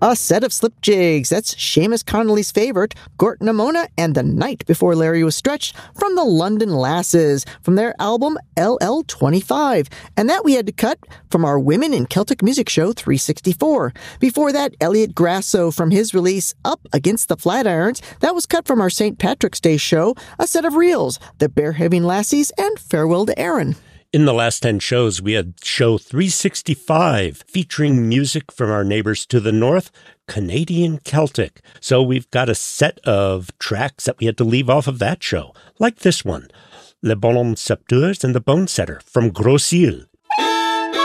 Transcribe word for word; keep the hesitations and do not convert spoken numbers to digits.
A set of slip jigs, that's Seamus Connolly's favorite, Gort Namona and The Night Before Larry Was Stretched from the London Lasses, from their album L L twenty-five. And that we had to cut from our Women in Celtic Music show three sixty-four. Before that, Elliot Grasso from his release Up Against the Flatirons, that was cut from our Saint Patrick's Day show, a set of reels, The Bear-Having Lassies and Farewell to Erin. In the last ten shows, we had show three sixty-five, featuring music from our neighbors to the north, Canadian Celtic. So we've got a set of tracks that we had to leave off of that show, like this one, Le Bonhomme Septeurs and the Bone Setter from Gros Île.